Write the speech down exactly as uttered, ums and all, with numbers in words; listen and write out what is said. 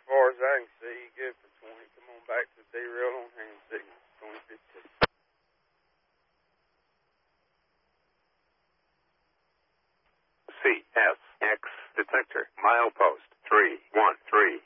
far as I can see, you good for twenty. Come on back to the derail on hand signal, twenty fifteen. C S X detector, milepost three one three.